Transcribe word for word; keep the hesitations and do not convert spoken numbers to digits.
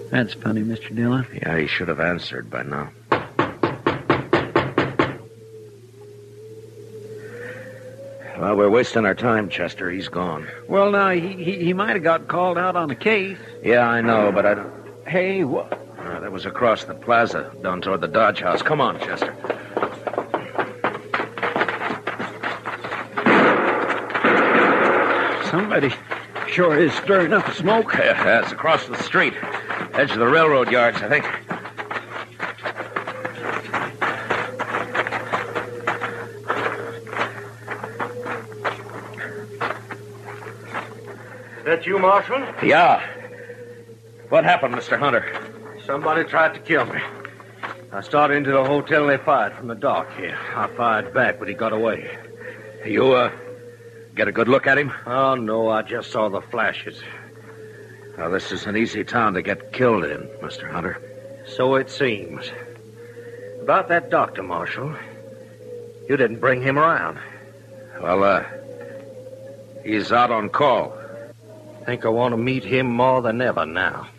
That's funny, Mister Dillon. Yeah, he should have answered by now. Well, we're wasting our time, Chester. He's gone. Well, now, he, he, he might have got called out on a case. Yeah, I know, but I don't... Hey, what? Uh, that was across the plaza, down toward the Dodge House. Come on, Chester. Somebody sure is stirring up the smoke. Yeah, that's across the street. Edge of the railroad yards, I think. That you, Marshal? Yeah. What happened, Mister Hunter? Somebody tried to kill me. I started into the hotel and they fired from the dock here. I fired back, but he got away. You, uh, get a good look at him? Oh, no, I just saw the flashes. Well, this is an easy town to get killed in, Mister Hunter. So it seems. About that doctor, Marshal. You didn't bring him around. Well, uh, he's out on call. Think I want to meet him more than ever now.